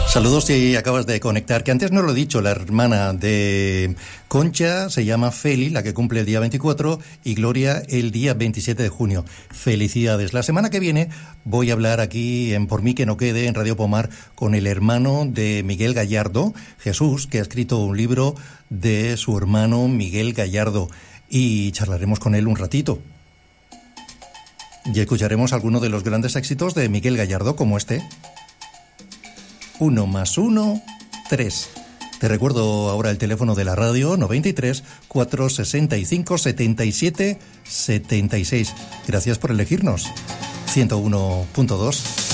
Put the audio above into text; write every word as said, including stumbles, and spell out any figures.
Saludos si acabas de conectar, que antes no lo he dicho, la hermana de Concha se llama Feli, la que cumple el día veinticuatro, y Gloria el día veintisiete de junio. Felicidades. La semana que viene voy a hablar aquí en Por mí que no quede, en Radio Pomar, con el hermano de Miguel Gallardo, Jesús, que ha escrito un libro de su hermano Miguel Gallardo, y charlaremos con él un ratito. Y escucharemos algunos de los grandes éxitos de Miguel Gallardo, como este. Uno más uno, tres. Te recuerdo ahora el teléfono de la radio, noventa y tres, cuatrocientos sesenta y cinco, setenta y siete, setenta y seis. Gracias por elegirnos. ciento uno punto dos.